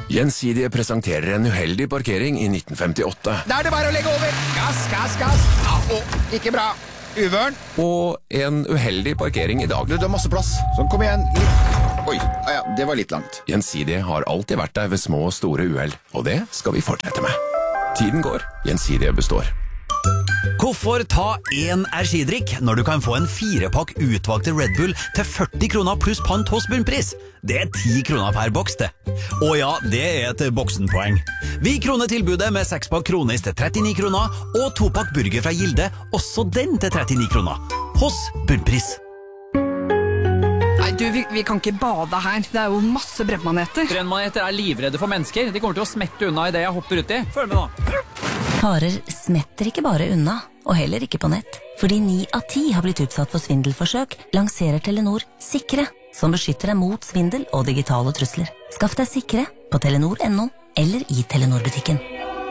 Gjensidige presenterer en uheldig parkering i 1958. Da det bare å legge over. Gass, gass, gass. Ikke bra. Uvørn. Og en uheldig parkering i dag. Du har masse plass. Sånn, kom igjen. Oi, ja, det var litt langt. Gjensidige har alltid vært der ved små og store uheld, og det skal vi fortsette med. Tiden går, Gjensidige består. Hvorfor ta en energidrikk når du kan få en 4-pakk utvalgte Red Bull til 40 kroner pluss pant hos bunnpris? Det 10 kroner per boks, det. Og ja, det et boksenpoeng. Vi kroner tilbudet med 6-pakk kronis til 39 kroner, og 2-pakk burger fra Gilde, også den til 39 kroner. Hos bunnpris. Nei, du, vi kan ikke bade her. Det jo masse brennmaneter. Brennmaneter livredde for mennesker. De kommer til å smette unna i det jeg hopper ut i. Følg med nå. Farer smetter ikke bare unna, og heller ikke på nett. Fordi 9 av 10 har blitt utsatt for svindelforsøk, lanserer Telenor Sikre, som beskytter deg mot svindel og digitale trusler. Skaff deg Sikre på telenor.no eller i Telenor-butikken.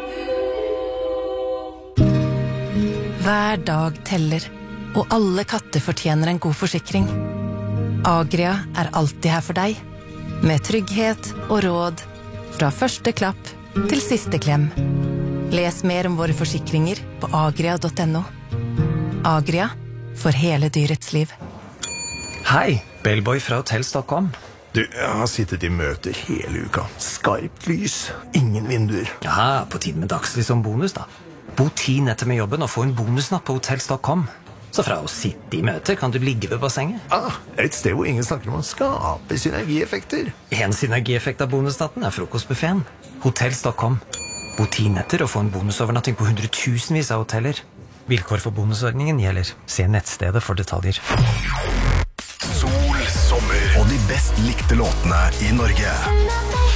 Hver dag teller, og alle katter fortjener en god forsikring. Agria alltid her for deg, med trygghet og råd, fra første klapp til siste klem. Les mer om våre forsikringer på agria.no. Agria, for hele dyrets liv. Hei, Bellboy fra Hotell.com. Du, jeg har sittet i møter hele uka. Skarpt lys, ingen vinduer. Ja, på tiden med dagslys som bonus da. Bo 10 netter med jobben og få en bonusnatt på Hotell.com. Så fra å sitte i møter kan du ligge ved bassenget. Et sted hvor ingen snakker om å skape synergieffekter. En synergieffekt av bonusnatten frokostbuffeten. Hotels.com. Bo 10 netter og få en bonusovernatting på 100.000vis av hoteller. Vilkår for bonusordningen gjelder. Se nettstedet for detaljer. Sol, sommer og de best likte låtene i Norge.